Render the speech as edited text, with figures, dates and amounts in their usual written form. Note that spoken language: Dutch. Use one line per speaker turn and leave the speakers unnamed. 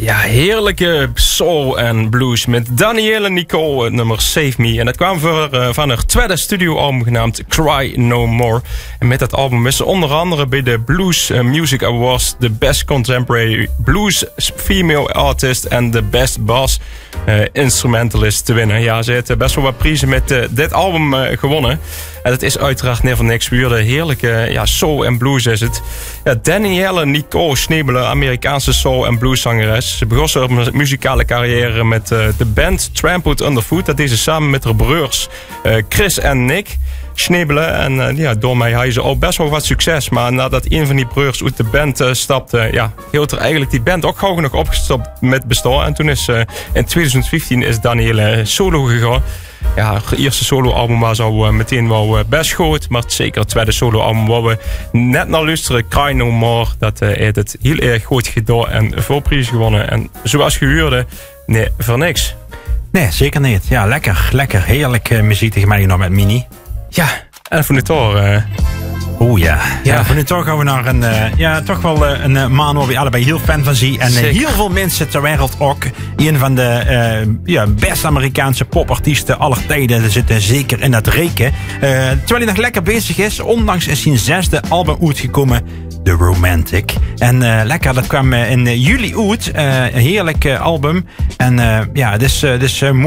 Ja, heerlijke soul en blues met Danielle Nicole, het nummer Save Me. En dat kwam van haar tweede studioalbum genaamd Cry No More. En met dat album is ze onder andere bij de Blues Music Awards de Best Contemporary Blues Female Artist en de Best Bass Instrumentalist te winnen. Ja, ze heeft best wel wat prijzen met dit album gewonnen. En het is uiteraard never niks weer. De heerlijke soul en blues is het. Ja, Danielle Nicole Schnebelen, Amerikaanse soul en blueszangeres. Ze begon haar muzikale carrière met de band Trampled Underfoot. Dat deed ze samen met haar broers Chris en Nick Schnebelen. En door mij had ze al best wel wat succes. Maar nadat een van die broers uit de band stapte, hield er eigenlijk die band ook gauw nog opgestopt met bestaan. En toen is in 2015 is Danielle solo gegaan. Ja, haar eerste soloalbum was al meteen wel best goed. Maar zeker het tweede soloalbum waar we net naar luisteren, Cry No More. Dat heeft het heel erg goed gedaan en veel prijzen gewonnen. En zoals je hoorde, nee, voor niks.
Nee, zeker niet. Ja, lekker. Heerlijk muziek tegen mij nog met Mini.
Ja, en voor de toren.
Oeh ja. Van nu toch gaan we naar een man waar we allebei heel fan van zien. En heel veel mensen ter wereld ook. Een van de beste Amerikaanse popartiesten aller tijden zitten zeker in dat reken. Terwijl hij nog lekker bezig is. Ondanks is zijn 6e album uitgekomen. The Romantic. En lekker, dat kwam in juli uit. Een heerlijk album. En het is